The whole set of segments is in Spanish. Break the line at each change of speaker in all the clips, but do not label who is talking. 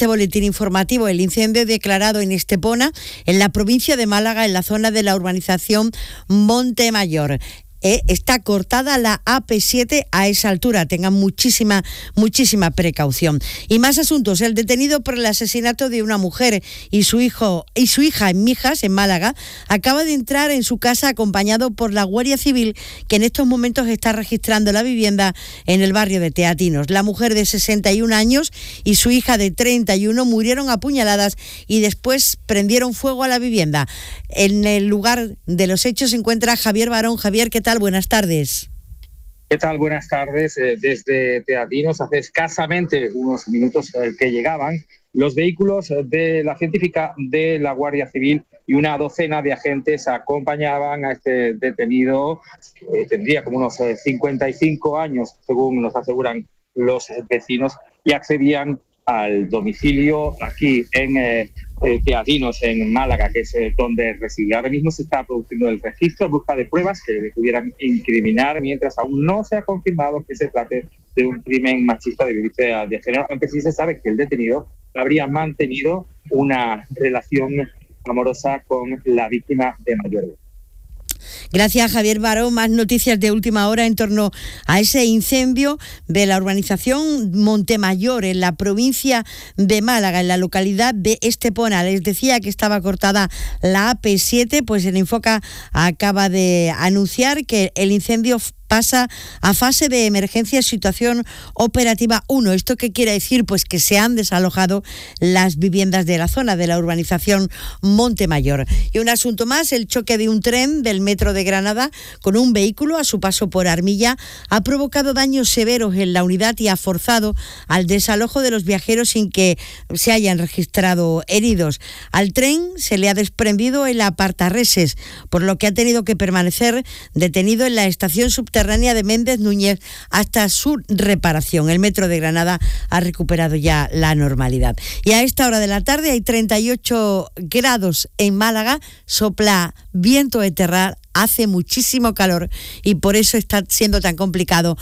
este boletín informativo. El incendio declarado en Estepona, en la provincia de Málaga, en la zona de la urbanización Montemayor. Está cortada la AP7 a esa altura. Tengan muchísima precaución. Y más asuntos. El detenido por el asesinato de una mujer y su hija en Mijas, en Málaga, acaba de entrar en su casa acompañado por la Guardia Civil, que en estos momentos está registrando la vivienda en el barrio de Teatinos. La mujer de 61 años y su hija de 31 murieron apuñaladas y después prendieron fuego a la vivienda. En el lugar de los hechos se encuentra Javier Barón. Javier, ¿qué tal? Buenas tardes.
¿Qué tal? Buenas tardes. Desde Teatinos, hace escasamente unos minutos que llegaban los vehículos de la científica de la Guardia Civil y una docena de agentes acompañaban a este detenido. Tendría como unos 55 años, según nos aseguran los vecinos, y accedían al domicilio aquí en Teatinos, en Málaga, que es donde reside. Ahora mismo se está produciendo el registro en busca de pruebas que le pudieran incriminar, mientras aún no se ha confirmado que se trate de un crimen machista de violencia de género, aunque sí se sabe que el detenido habría mantenido una relación amorosa con la víctima de mayor edad.
Gracias, Javier Barón. Más noticias de última hora en torno a ese incendio de la urbanización Montemayor en la provincia de Málaga, en la localidad de Estepona. Les decía que estaba cortada la AP7, pues el Infoca acaba de anunciar que el incendio pasa a fase de emergencia, situación operativa 1. ¿Esto qué quiere decir? Pues que se han desalojado las viviendas de la zona de la urbanización Montemayor. Y un asunto más, el choque de un tren del metro de Granada con un vehículo a su paso por Armilla ha provocado daños severos en la unidad y ha forzado al desalojo de los viajeros sin que se hayan registrado heridos. Al tren se le ha desprendido el apartarreses, por lo que ha tenido que permanecer detenido en la estación subterránea de Méndez Núñez hasta su reparación. El metro de Granada ha recuperado ya la normalidad. Y a esta hora de la tarde hay 38 grados en Málaga, sopla viento de terral, hace muchísimo calor y por eso está siendo tan complicado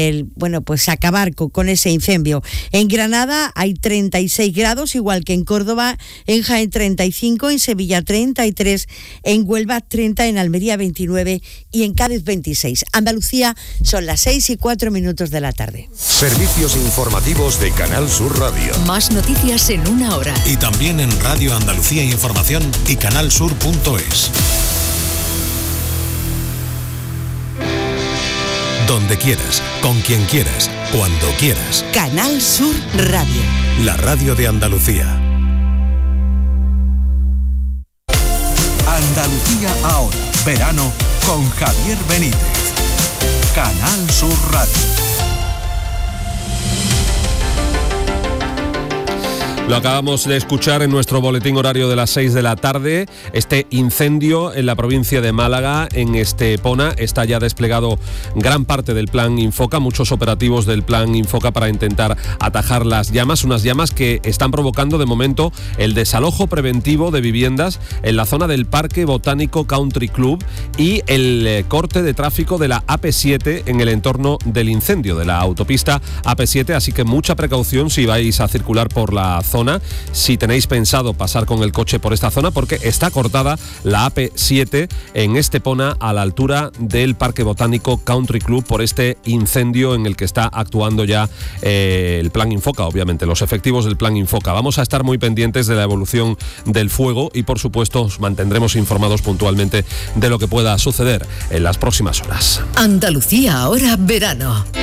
acabar con ese incendio. En Granada hay 36 grados, igual que en Córdoba, en Jaén 35, en Sevilla 33, en Huelva 30, en Almería 29 y en Cádiz 26. Andalucía, son las 6:04 de la tarde.
Servicios informativos de Canal Sur Radio.
Más noticias en una hora.
Y también en Radio Andalucía Información y canalsur.es. Donde quieras, con quien quieras, cuando quieras.
Canal Sur Radio.
La radio de Andalucía.
Andalucía ahora. Verano con Javier Benítez. Canal Sur Radio.
Lo acabamos de escuchar en nuestro boletín horario de las 6 de la tarde. Este incendio en la provincia de Málaga, en Estepona, está ya desplegado gran parte del plan Infoca, muchos operativos del plan Infoca para intentar atajar las llamas, unas llamas que están provocando de momento el desalojo preventivo de viviendas en la zona del Parque Botánico Country Club y el corte de tráfico de la AP7 en el entorno del incendio de la autopista AP7, así que mucha precaución si vais a circular por la zona, si tenéis pensado pasar con el coche por esta zona, porque está cortada la AP7 en Estepona a la altura del Parque Botánico Country Club por este incendio en el que está actuando ya el plan Infoca, obviamente, los efectivos del plan Infoca. Vamos a estar muy pendientes de la evolución del fuego y, por supuesto, os mantendremos informados puntualmente de lo que pueda suceder en las próximas horas.
Andalucía ahora verano.